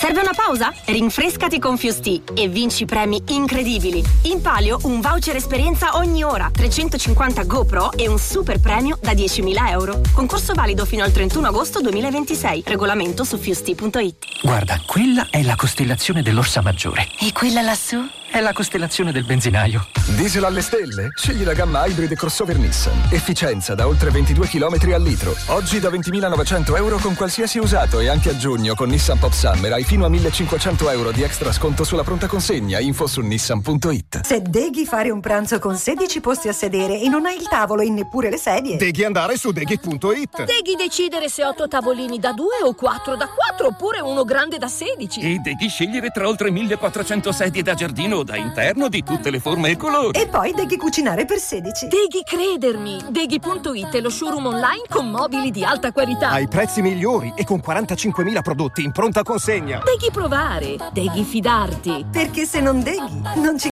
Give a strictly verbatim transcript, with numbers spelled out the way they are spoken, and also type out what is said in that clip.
Serve una pausa? Rinfrescati con Fusti e vinci premi incredibili. In palio un voucher esperienza ogni ora, trecentocinquanta GoPro e un super premio da diecimila euro. Concorso valido fino al trentuno agosto duemilaventisei. Regolamento su fusti punto it. Guarda, quella è la costellazione dell'Orsa Maggiore. E quella lassù? È la costellazione del benzinaio. Diesel alle stelle? Scegli la gamma Hybrid crossover Nissan. Efficienza da oltre ventidue chilometri al litro. Oggi da ventimilanovecento euro con qualsiasi usato e anche a giugno con Nissan Pop Summer hai fino a millecinquecento euro di extra sconto sulla pronta consegna. Info su nissan punto it. Se deghi fare un pranzo con sedici posti a sedere e non hai il tavolo e neppure le sedie, Deghi andare su deghi punto it. Deghi decidere se otto tavolini da due o quattro da quattro oppure uno grande da sedici. E Deghi scegliere tra oltre millequattrocento sedie da giardino o da interno di tutte le forme e colori. e poi deghi cucinare per sedici. Deghi credermi. Deghi punto it è lo showroom online con mobili di alta qualità. Ai prezzi migliori e con quarantacinquemila prodotti in pronta consegna. Deghi provare. Deghi fidarti. Perché se non deghi, non ci